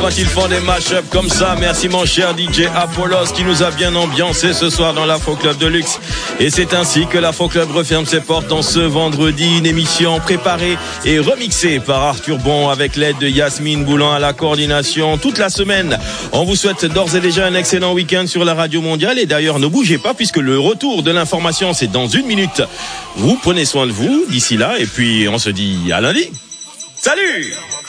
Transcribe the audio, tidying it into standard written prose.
quand ils font des mash-ups comme ça. Merci mon cher DJ Apollos qui nous a bien ambiancé ce soir dans l'Afro Club de Luxe. Et c'est ainsi que l'Afro Club referme ses portes en ce vendredi. Une émission préparée et remixée par Arthur Bon avec l'aide de Yasmine Boulan à la coordination toute la semaine. On vous souhaite d'ores et déjà un excellent week-end sur la radio mondiale. Et d'ailleurs, ne bougez pas puisque le retour de l'information, c'est dans 1 minute. Vous prenez soin de vous d'ici là et puis on se dit à lundi. Salut!